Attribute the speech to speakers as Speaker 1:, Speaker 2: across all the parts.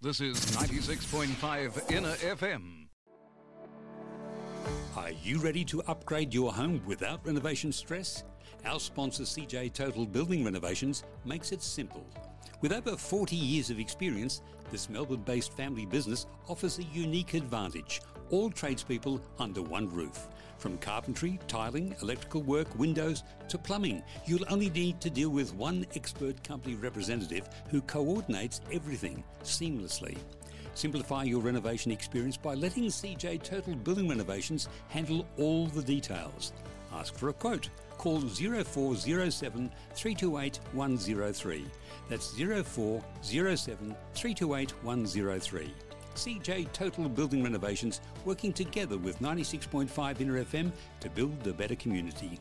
Speaker 1: This is 96.5 Inner FM.
Speaker 2: Are you ready to upgrade your home without renovation stress? Our sponsor CJ Total Building Renovations makes it simple. With over 40 years of experience, this Melbourne-based family business offers a unique advantage. All tradespeople under one roof. From carpentry, tiling, electrical work, windows to plumbing, you'll only need to deal with one expert company representative who coordinates everything seamlessly. Simplify your renovation experience by letting CJ Total Building Renovations handle all the details. Ask for a quote. Call 0407 328 103. That's 0407 328 103. CJ Total Building Renovations, working together with 96.5 Inner FM to build a better community.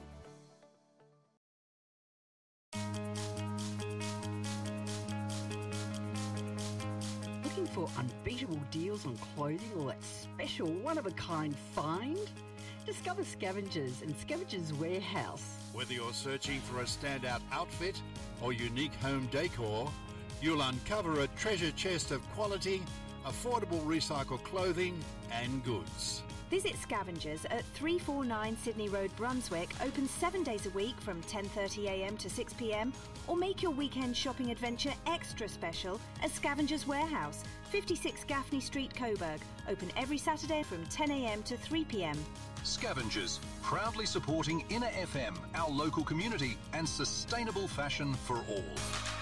Speaker 3: Looking for unbeatable deals on clothing or that special one-of-a-kind find? Discover Scavengers and Scavengers Warehouse.
Speaker 4: Whether you're searching for a standout outfit or unique home decor, you'll uncover a treasure chest of quality, affordable recycled clothing and goods.
Speaker 5: Visit Scavengers at 349 Sydney Road, Brunswick, open 7 days a week from 10:30am to 6pm, or make your weekend shopping adventure extra special at Scavengers Warehouse, 56 Gaffney Street, Coburg, open every Saturday from 10am to 3pm.
Speaker 6: Scavengers, proudly supporting Inner FM, our local community, and sustainable fashion for all.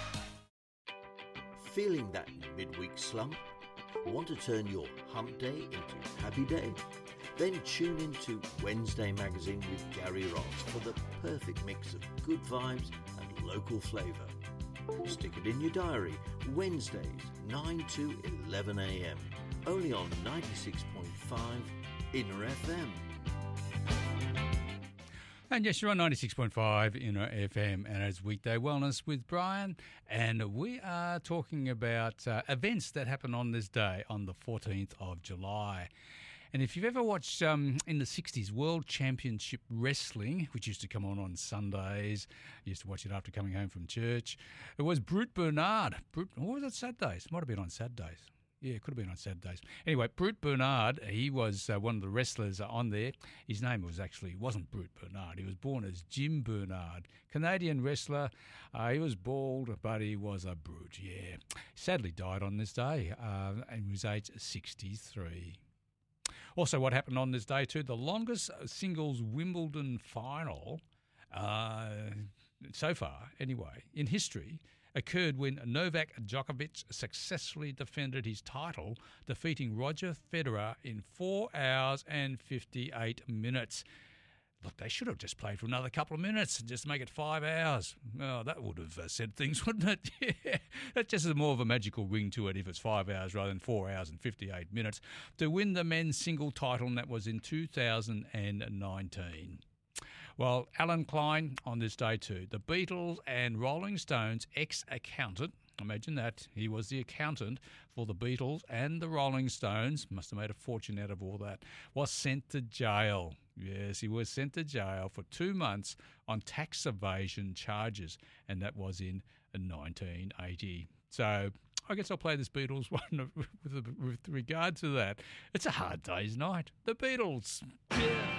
Speaker 7: Feeling that midweek slump? Want to turn your hump day into happy day? Then tune in to Wednesday Magazine with Gary Ross for the perfect mix of good vibes and local flavour. Stick it in your diary, Wednesdays 9 to 11am, only on 96.5 Inner FM.
Speaker 8: And yes, you're on 96.5 Inner FM, and it's Weekday Wellness with Brian, and we are talking about events that happen on this day, on the 14th of July. And if you've ever watched, in the 60s, World Championship Wrestling, which used to come on Sundays, I used to watch it after coming home from church, it was Brute Bernard. What was it, Saturdays? Might have been on Saturdays. Yeah, it could have been on Saturdays. Anyway, Brute Bernard, he was one of the wrestlers on there. His name wasn't Brute Bernard. He was born as Jim Bernard. Canadian wrestler. He was bald, but he was a brute, yeah. Sadly died on this day, and he was aged 63. Also, what happened on this day too, the longest singles Wimbledon final, so far anyway, in history, occurred when Novak Djokovic successfully defended his title, defeating Roger Federer in 4 hours and 58 minutes. Look, they should have just played for another couple of minutes and just make it 5 hours. Oh, that would have said things, wouldn't it? Yeah. That just has more of a magical ring to it if it's 5 hours rather than 4 hours and 58 minutes to win the men's single title, and that was in 2019. Well, Alan Klein on this day too. The Beatles and Rolling Stones ex-accountant, imagine that, he was the accountant for the Beatles and the Rolling Stones, must have made a fortune out of all that, was sent to jail. Yes, he was sent to jail for 2 months on tax evasion charges, and that was in 1980. So I guess I'll play this Beatles one with regard to that. It's a hard day's night. The Beatles. Yeah.